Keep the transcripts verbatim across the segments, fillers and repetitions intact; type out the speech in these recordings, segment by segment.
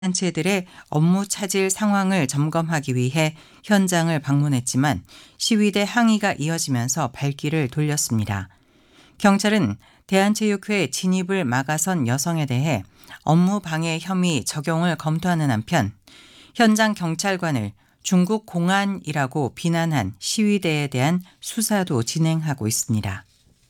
단체들의 업무 차질 상황을 점검하기 위해 현장을 방문했지만 시위대 항의가 이어지면서 발길을 돌렸습니다. 경찰은 대한체육회 진입을 막아선 여성에 대해 업무 방해 혐의 적용을 검토하는 한편 현장 경찰관을 중국 공안이라고 비난한 시위대에 대한 수사도 진행하고 있습니다.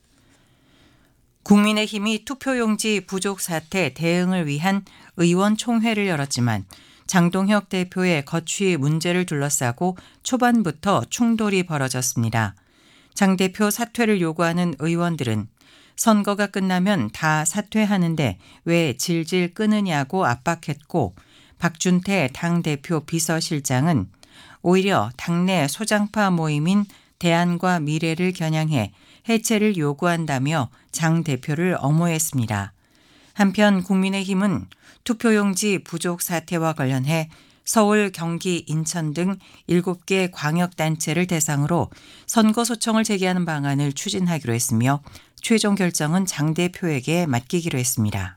국민의힘이 투표용지 부족 사태 대응을 위한 의원총회를 열었지만 장동혁 대표의 거취 문제를 둘러싸고 초반부터 충돌이 벌어졌습니다. 장 대표 사퇴를 요구하는 의원들은 선거가 끝나면 다 사퇴하는데 왜 질질 끄느냐고 압박했고, 박준태 당대표 비서실장은 오히려 당내 소장파 모임인 대안과 미래를 겨냥해 해체를 요구한다며 장 대표를 엄호했습니다. 한편 국민의힘은 투표용지 부족 사태와 관련해 서울, 경기, 인천 등 일곱 개 광역단체를 대상으로 선거소청을 제기하는 방안을 추진하기로 했으며 최종 결정은 장 대표에게 맡기기로 했습니다.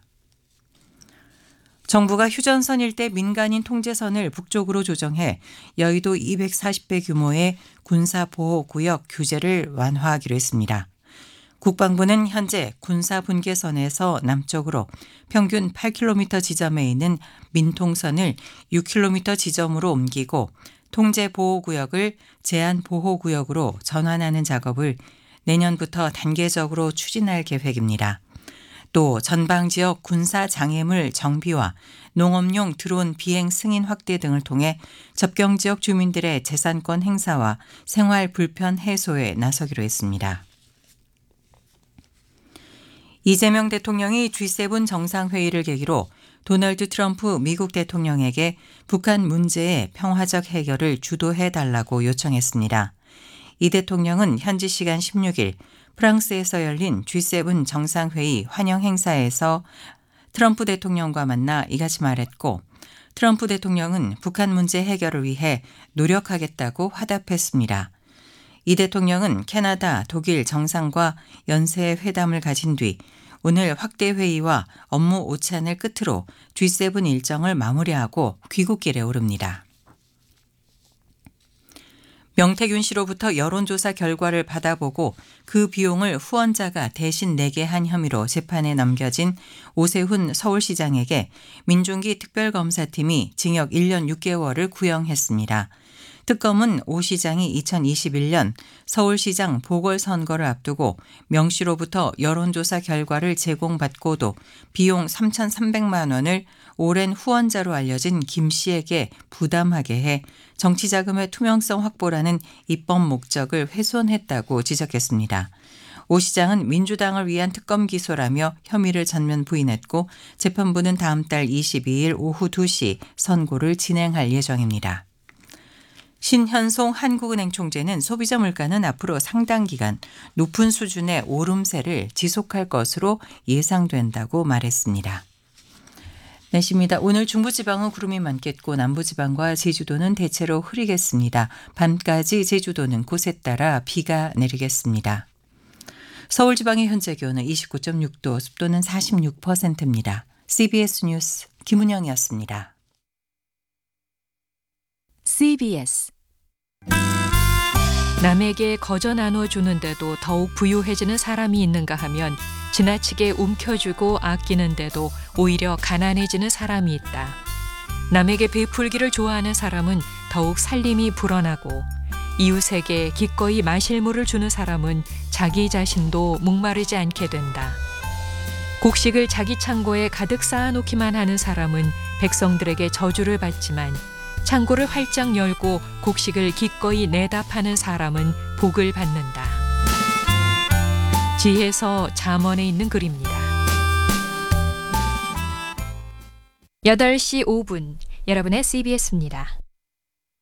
정부가 휴전선 일대 민간인 통제선을 북쪽으로 조정해 여의도 이백사십 배 규모의 군사보호구역 규제를 완화하기로 했습니다. 국방부는 현재 군사분계선에서 남쪽으로 평균 팔 킬로미터 지점에 있는 민통선을 육 킬로미터 지점으로 옮기고 통제보호구역을 제한보호구역으로 전환하는 작업을 내년부터 단계적으로 추진할 계획입니다. 또 전방지역 군사장애물 정비와 농업용 드론 비행 승인 확대 등을 통해 접경지역 주민들의 재산권 행사와 생활 불편 해소에 나서기로 했습니다. 이재명 대통령이 지 세븐 정상회의를 계기로 도널드 트럼프 미국 대통령에게 북한 문제의 평화적 해결을 주도해달라고 요청했습니다. 이 대통령은 현지 시간 십육 일 프랑스에서 열린 지 세븐 정상회의 환영 행사에서 트럼프 대통령과 만나 이같이 말했고, 트럼프 대통령은 북한 문제 해결을 위해 노력하겠다고 화답했습니다. 이 대통령은 캐나다, 독일 정상과 연쇄 회담을 가진 뒤 오늘 확대 회의와 업무 오찬을 끝으로 지 세븐 일정을 마무리하고 귀국길에 오릅니다. 명태균 씨로부터 여론조사 결과를 받아보고 그 비용을 후원자가 대신 내게 한 혐의로 재판에 넘겨진 오세훈 서울시장에게 민중기 특별검사팀이 징역 일 년 육 개월을 구형했습니다. 특검은 오 시장이 이천이십일 년 서울시장 보궐선거를 앞두고 명 씨로부터 여론조사 결과를 제공받고도 비용 삼천삼백만 원을 오랜 후원자로 알려진 김 씨에게 부담하게 해 정치자금의 투명성 확보라는 입법 목적을 훼손했다고 지적했습니다. 오 시장은 민주당을 위한 특검 기소라며 혐의를 전면 부인했고 재판부는 다음 달 이십이 일 오후 두 시 선고를 진행할 예정입니다. 신현송 한국은행 총재는 소비자 물가는 앞으로 상당 기간 높은 수준의 오름세를 지속할 것으로 예상된다고 말했습니다. 날씨입니다. 오늘 중부지방은 구름이 많겠고 남부지방과 제주도는 대체로 흐리겠습니다. 밤까지 제주도는 곳에 따라 비가 내리겠습니다. 서울지방의 현재 기온은 이십구 점 육 도, 습도는 사십육 퍼센트입니다. 씨비에스 뉴스 김은영이었습니다. 씨비에스 남에게 거저 나눠주는데도 더욱 부유해지는 사람이 있는가 하면 지나치게 움켜쥐고 아끼는데도 오히려 가난해지는 사람이 있다. 남에게 베풀기를 좋아하는 사람은 더욱 살림이 불어나고 이웃에게 기꺼이 마실 물을 주는 사람은 자기 자신도 목마르지 않게 된다. 곡식을 자기 창고에 가득 쌓아놓기만 하는 사람은 백성들에게 저주를 받지만 창고를 활짝 열고 곡식을 기꺼이 내다 파는 사람은 복을 받는다. 지혜서 잠언에 있는 글입니다. 여덟 시 오 분 여러분의 씨비에스입니다.